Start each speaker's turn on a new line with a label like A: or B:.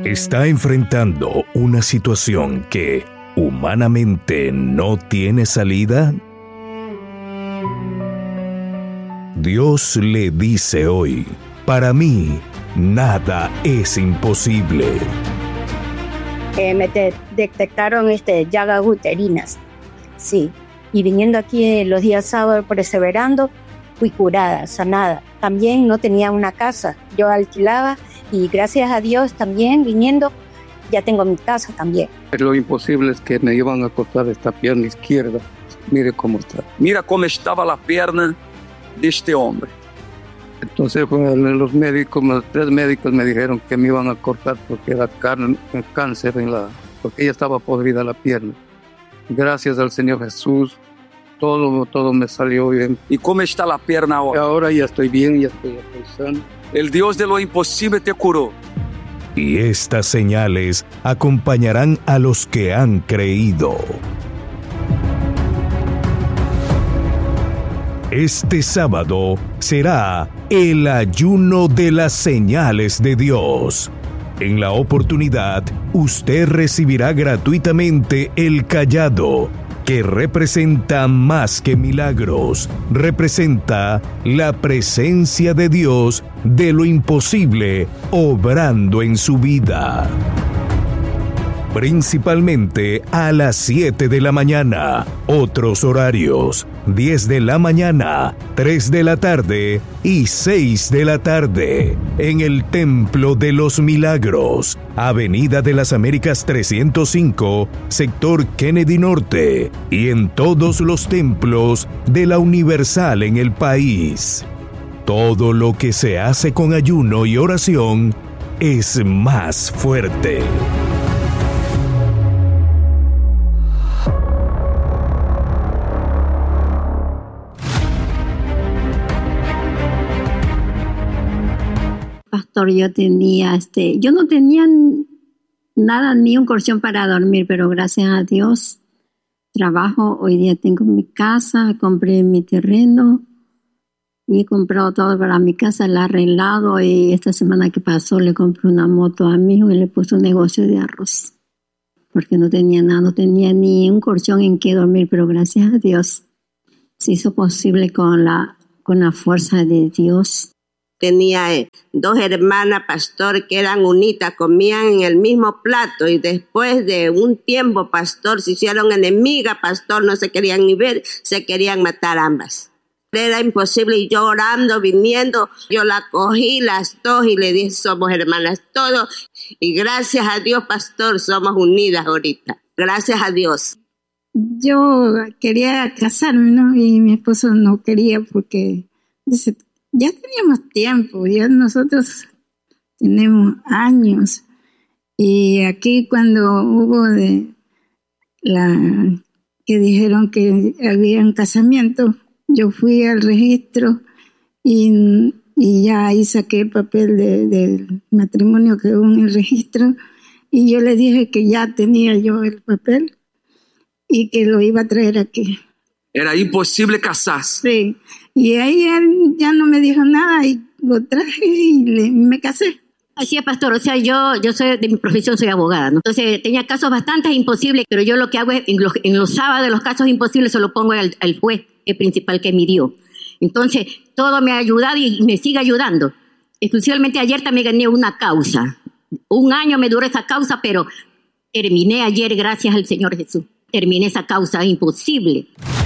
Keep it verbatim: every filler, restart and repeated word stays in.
A: ¿Está enfrentando una situación que humanamente no tiene salida? Dios le dice hoy, para mí, nada es imposible.
B: Eh, me de- detectaron este, llagas uterinas, sí. Y viniendo aquí eh, los días sábados perseverando, fui curada, sanada. También no tenía una casa, yo alquilaba y gracias a Dios también viniendo, ya tengo mi casa también.
C: Lo imposible es que me iban a cortar esta pierna izquierda. Mire cómo está.
D: Mira cómo estaba la pierna de este hombre.
C: Entonces bueno, los médicos, los tres médicos me dijeron que me iban a cortar porque era car- cáncer en la, porque ella estaba podrida la pierna. Gracias al Señor Jesús, todo, todo me salió bien.
D: ¿Y cómo está la pierna ahora?
C: Ahora ya estoy bien, ya estoy, estoy sano.
D: El Dios de lo imposible te curó.
A: Y estas señales acompañarán a los que han creído. Este sábado será el ayuno de las señales de Dios. En la oportunidad, usted recibirá gratuitamente el cayado, que representa más que milagros, representa la presencia de Dios de lo imposible obrando en su vida. Principalmente a las siete de la mañana, otros horarios, diez de la mañana, tres de la tarde y seis de la tarde, en el Templo de los Milagros, Avenida de las Américas trescientos cinco, sector Kennedy Norte, y en todos los templos de la Universal en el país. Todo lo que se hace con ayuno y oración es más fuerte.
E: Pastor, yo tenía, este, yo no tenía nada, ni un colchón para dormir, pero gracias a Dios, trabajo, hoy día tengo mi casa, compré mi terreno, y he comprado todo para mi casa, la he arreglado, y esta semana que pasó le compré una moto a mi hijo y le puse un negocio de arroz, porque no tenía nada, no tenía ni un colchón en que dormir, pero gracias a Dios se hizo posible con la, con la fuerza de Dios.
F: Tenía eh, dos hermanas, pastor, que eran unitas, comían en el mismo plato y después de un tiempo, pastor, se hicieron enemigas, pastor, no se querían ni ver, se querían matar ambas. Era imposible y yo orando, viniendo, yo la cogí las dos y le dije, somos hermanas todos y gracias a Dios, pastor, somos unidas ahorita. Gracias a Dios.
E: Yo quería casarme, ¿no? Y mi esposo no quería porque dice, ya teníamos tiempo, ya nosotros tenemos años. Y aquí cuando hubo de la que dijeron que había un casamiento, yo fui al registro y, y ya ahí saqué el papel de, del matrimonio que hubo en el registro y yo le dije que ya tenía yo el papel y que lo iba a traer aquí.
D: Era imposible casarse.
E: Sí, y ahí él ya no me dijo nada y lo traje y le, me casé.
G: Así es, pastor, o sea, yo, yo soy de mi profesión, soy abogada, ¿no? Entonces tenía casos bastante imposibles, pero yo lo que hago es, en los, en los sábados de los casos imposibles, se lo pongo al, al juez el principal que midió. Entonces, todo me ha ayudado y me sigue ayudando. Exclusivamente ayer también gané una causa. Un año me duró esa causa, pero terminé ayer gracias al Señor Jesús. Terminé esa causa imposible.